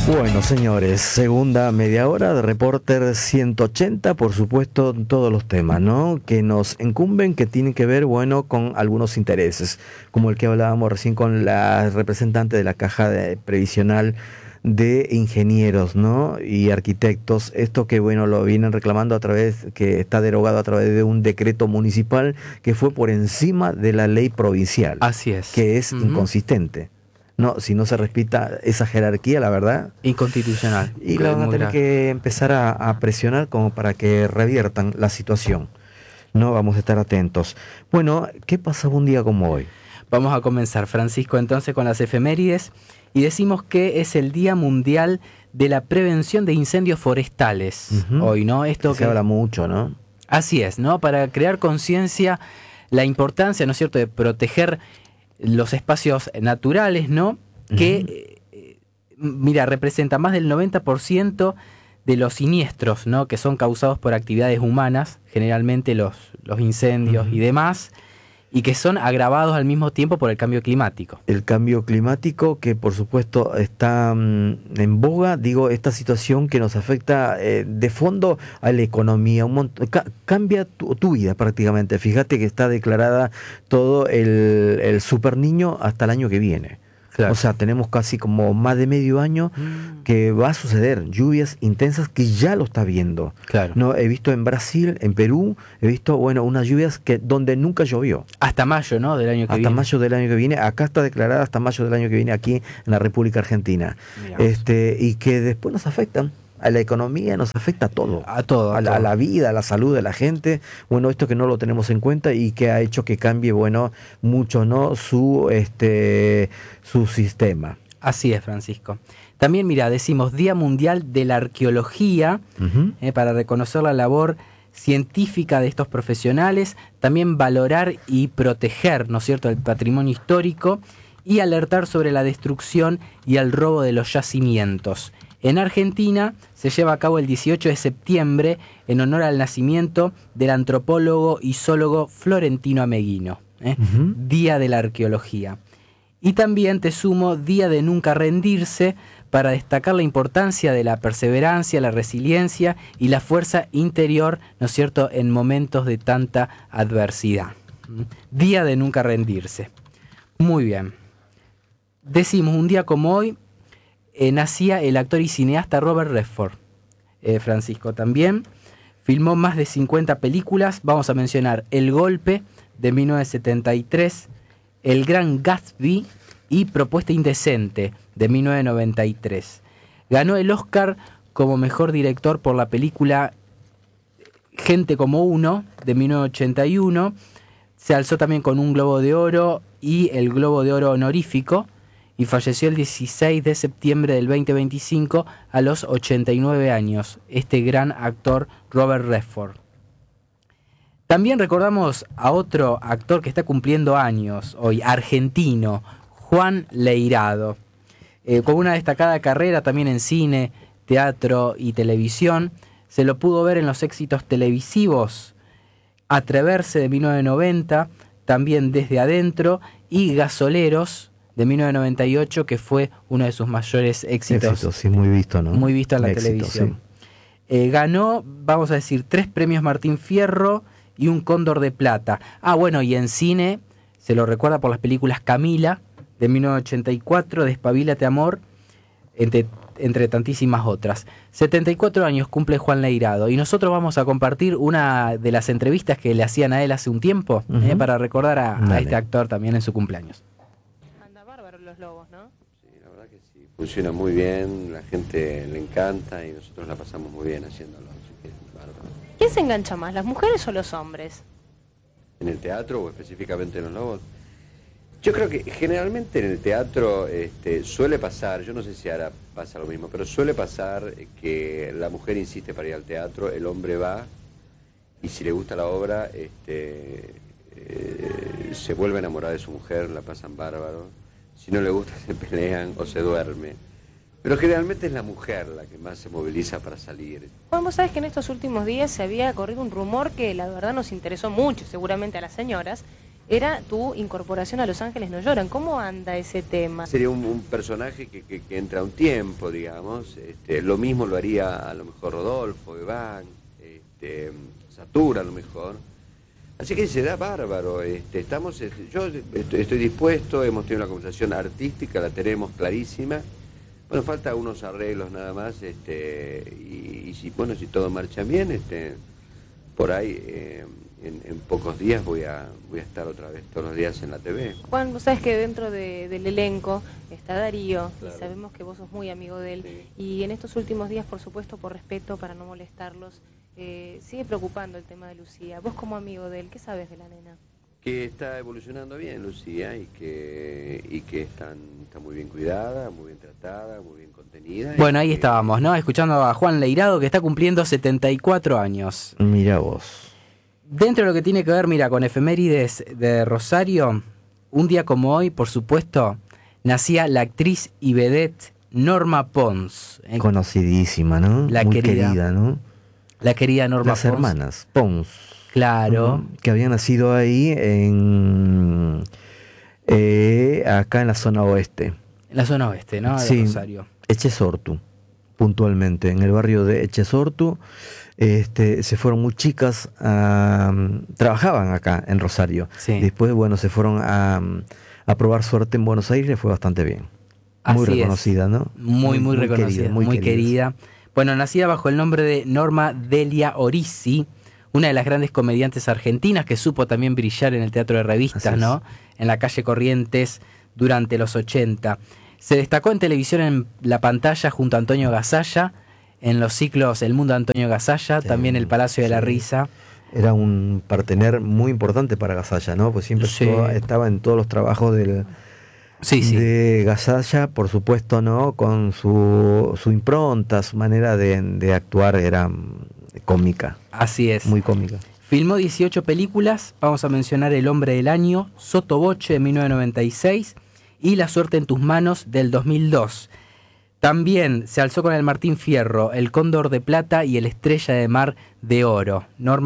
Bueno, señores, segunda media hora de Reporter 180, por supuesto, todos los temas, ¿no?, que nos incumben, que tienen que ver, bueno, con algunos intereses, como el que hablábamos recién con la representante de la Caja Previsional de Ingenieros, ¿no?, y Arquitectos. Esto que, bueno, lo vienen reclamando a través, que está derogado a través de un decreto municipal que fue por encima de la ley provincial. Así es. Que es inconsistente. No, si no se respeta esa jerarquía, la verdad, inconstitucional. Y la van a tener que empezar a presionar como para que reviertan la situación. No, vamos a estar atentos. Bueno, ¿qué pasa un día como hoy? Vamos a comenzar, Francisco, entonces con las efemérides, y decimos que es el Día Mundial de la Prevención de Incendios Forestales. Hoy, ¿no? Esto se habla mucho, ¿no? Así es, ¿no? Para crear conciencia, la importancia, ¿no es cierto?, de proteger los espacios naturales, ¿no? Que, mira, representa más del 90% de los siniestros, ¿no?, que son causados por actividades humanas, generalmente los incendios y demás, y que son agravados al mismo tiempo por el cambio climático. El cambio climático que por supuesto está en boga, digo, esta situación que nos afecta de fondo a la economía, un montón, cambia tu vida prácticamente. Fíjate que está declarada todo el super niño hasta el año que viene. Claro. O sea, tenemos casi como más de medio año que va a suceder lluvias intensas, que ya lo está viendo. Claro. No, he visto en Brasil, en Perú, he visto, bueno, unas lluvias que donde nunca llovió. Hasta mayo, ¿no?, del año que viene. Hasta mayo del año que viene. Acá está declarada hasta mayo del año que viene aquí en la República Argentina. Y que después nos afectan. A la economía, nos afecta a todo. A todo. A la vida, a la salud de la gente. Bueno, esto que no lo tenemos en cuenta y que ha hecho que cambie, bueno, mucho, ¿no?, su sistema. Así es, Francisco. También, mira, decimos Día Mundial de la Arqueología, para reconocer la labor científica de estos profesionales, también valorar y proteger, ¿no es cierto?, el patrimonio histórico y alertar sobre la destrucción y el robo de los yacimientos. En Argentina se lleva a cabo el 18 de septiembre en honor al nacimiento del antropólogo y zoólogo Florentino Ameghino, Día de la Arqueología. Y también te sumo Día de Nunca Rendirse, para destacar la importancia de la perseverancia, la resiliencia y la fuerza interior, ¿no es cierto?, en momentos de tanta adversidad. Día de Nunca Rendirse. Muy bien. Decimos, un día como hoy, nacía el actor y cineasta Robert Redford. Francisco también filmó más de 50 películas. Vamos a mencionar El Golpe, de 1973, El Gran Gatsby y Propuesta Indecente, de 1993. Ganó el Oscar como mejor director por la película Gente como Uno, de 1981. Se alzó también con un Globo de Oro y el Globo de Oro honorífico, y falleció el 16 de septiembre del 2025 a los 89 años, este gran actor Robert Redford. También recordamos a otro actor que está cumpliendo años hoy, argentino, Juan Leirado. Con una destacada carrera también en cine, teatro y televisión, se lo pudo ver en los éxitos televisivos Atreverse, de 1990, también Desde Adentro, y Gasoleros, de 1998, que fue uno de sus mayores éxitos. Sí, muy visto, ¿no? Muy visto en la televisión. Sí. Ganó, vamos a decir, 3 premios Martín Fierro y un Cóndor de Plata. Bueno, y en cine se lo recuerda por las películas Camila, de 1984, Despabilate Amor, entre tantísimas otras. 74 años cumple Juan Leirado, y nosotros vamos a compartir una de las entrevistas que le hacían a él hace un tiempo, para recordar a este actor también en su cumpleaños. Los lobos, ¿no? Sí, la verdad que sí, funciona muy bien, la gente le encanta y nosotros la pasamos muy bien haciéndolo, así que bárbaro. ¿Quién se engancha más, las mujeres o los hombres? ¿En el teatro o específicamente en los lobos? Yo creo que generalmente en el teatro suele pasar, yo no sé si ahora pasa lo mismo, pero suele pasar que la mujer insiste para ir al teatro, el hombre va y si le gusta la obra se vuelve a enamorar de su mujer, la pasan bárbaro. Si no le gusta, se pelean o se duerme. Pero generalmente es la mujer la que más se moviliza para salir. Juan, vos sabés que en estos últimos días se había corrido un rumor que la verdad nos interesó mucho, seguramente a las señoras, era tu incorporación a Los Ángeles No Lloran. ¿Cómo anda ese tema? Sería un personaje que entra a un tiempo, digamos. Lo mismo lo haría a lo mejor Rodolfo, Iván, Satura a lo mejor. Así que se da bárbaro. Yo estoy dispuesto, hemos tenido una conversación artística, la tenemos clarísima. Bueno, falta unos arreglos nada más, y si todo marcha bien, por ahí en pocos días voy a estar otra vez todos los días en la TV. Juan, vos sabés que dentro del elenco está Darío, Claro. y sabemos que vos sos muy amigo de él, Sí. y en estos últimos días, por supuesto, por respeto, para no molestarlos, sigue preocupando el tema de Lucía. Vos como amigo de él, ¿qué sabes de la nena? Que está evolucionando bien, Lucía, y que está muy bien cuidada, muy bien tratada, muy bien contenida. Bueno, y ahí que- estábamos, ¿no? Escuchando a Juan Leirado, que está cumpliendo 74 años. Mira vos. Dentro de lo que tiene que ver, mira, con efemérides de Rosario, un día como hoy, por supuesto, nacía la actriz y vedette Norma Pons. Conocidísima, ¿no? La Muy querida querida, ¿no? La querida Norma Las Pons. hermanas Pons. Claro. Que habían nacido ahí acá en la zona oeste. En la zona oeste, ¿no? De Sí. Rosario. Echesortu, puntualmente, en el barrio de Echesortu. Se fueron muy chicas, trabajaban acá en Rosario. Sí. Después, bueno, se fueron a probar suerte en Buenos Aires, les fue bastante bien. Muy Así es. reconocida, ¿no? Muy reconocida, muy querida. Bueno, nacida bajo el nombre de Norma Delia Orisi, una de las grandes comediantes argentinas que supo también brillar en el teatro de revistas, Así es. ¿no? En la calle Corrientes durante los 80. Se destacó en televisión en la pantalla junto a Antonio Gasalla, en los ciclos El Mundo de Antonio Gasalla, Sí, también El Palacio de la sí. Risa. Era un partener muy importante para Gasalla, ¿no? Pues siempre Sí. estaba en todos los trabajos Sí, sí. de Gasalla, por supuesto, ¿no? Con su impronta, su manera de actuar era cómica, Así es. muy cómica. Filmó 18 películas, vamos a mencionar El Hombre del Año, Sotoboche de 1996 y La Suerte en tus manos del 2002. También se alzó con el Martín Fierro, El Cóndor de Plata y el Estrella de Mar de Oro. Norma